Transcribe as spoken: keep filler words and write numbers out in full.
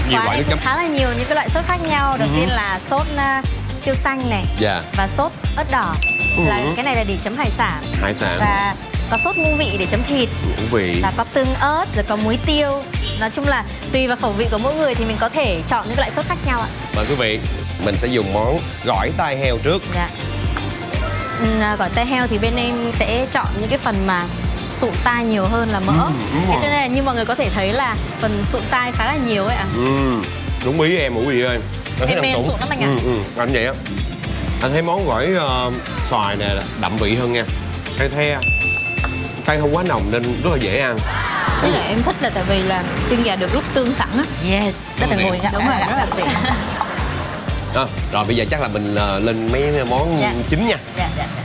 nhiều quá loại nước nên chấm. khá là nhiều những cái loại sốt khác nhau. Đầu Ừ. tiên là sốt uh, tiêu xanh này, Dạ. và sốt ớt đỏ. Ừ. Là cái này là để chấm hải sản. Hải sản. Và có sốt ngũ vị để chấm thịt. Ngũ vị. Và có tương ớt, rồi có muối tiêu. Nói chung là tùy vào khẩu vị của mỗi người thì mình có thể chọn những loại sốt khác nhau ạ. Mời quý vị, mình sẽ dùng món gỏi tai heo trước. Dạ. Ừ, gỏi tai heo thì bên em sẽ chọn những cái phần mà sụn tai nhiều hơn là mỡ. Ừ, đúng Thế rồi. cho nên là như mọi người có thể thấy là phần sụn tai khá là nhiều ấy ạ. Ừ, đúng ý em, Ngũ vị ơi. Anh thấy Em ăn men sụn lắm anh ạ. Ừ, ừ, anh vậy á. Anh thấy món gỏi uh, xoài này là đậm vị hơn nha. Cây the, cây không quá nồng nên rất là dễ ăn. Với lại em thích là tại vì là chân gà được rút xương sẵn á. Yes, rất là Đúng ngồi Đúng rồi, rất là tiện. À, rồi bây giờ chắc là mình uh, lên mấy món Dạ. chính nha. Dạ, dạ.